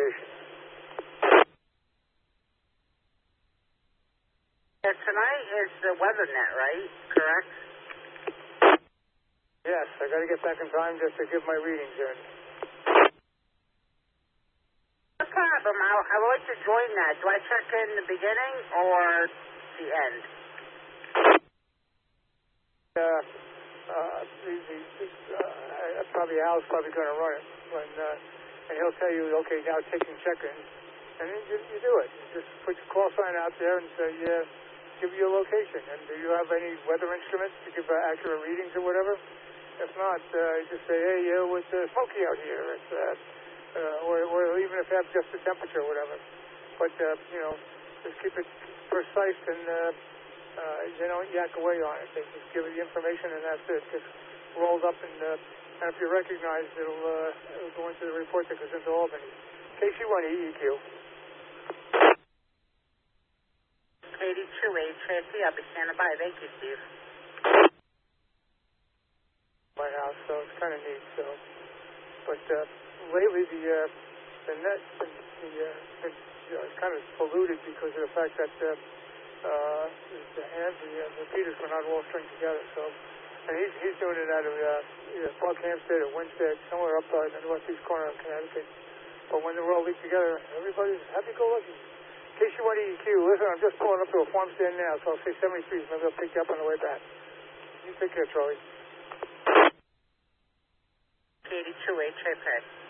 location. Tonight is the WeatherNet, right? Correct? Yes, I got to get back in time just to give my readings in. No problem. I would like to join that. Do I check in the beginning or the end? Probably Al's probably going to run it, and he'll tell you, okay, now taking check-ins, and then you do it. You just put your call sign out there and say, give your location, and do you have any weather instruments to give accurate readings or whatever? If not, just say, hey, it's smoky out here, or even if you have just the temperature or whatever. But just keep it precise and they don't yak away on it. They just give you the information and that's it. Just rolled up and if you're recognized, it'll go into the report that goes into Albany. KC1 EEQ. KD2 HFC, I'll be standing by. Thank you, Steve. My house, so it's kind of neat. But lately the net is kind of polluted because of the fact that the repeaters were not all stringed together. So, and he's doing it out of either Park Hampstead or Winsted, somewhere up in the northeast corner of Connecticut. But when they're all linked together, everybody's happy-go-lucky. KC1EQ, listen, I'm just pulling up to a farm stand now, so I'll say 73, maybe I'll pick you up on the way back. You take care, Charlie. KD2 HFC.